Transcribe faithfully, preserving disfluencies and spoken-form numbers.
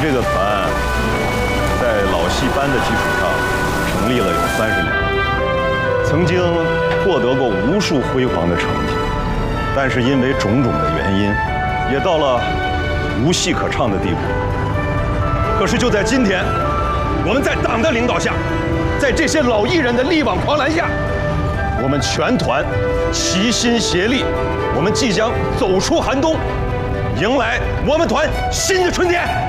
这个团在老戏班的基础上成立了有三十年了，曾经获得过无数辉煌的成绩，但是因为种种的原因，也到了无戏可唱的地步。可是就在今天，我们在党的领导下，在这些老艺人的力挽狂澜下，我们全团齐心协力，我们即将走出寒冬，迎来我们团新的春天。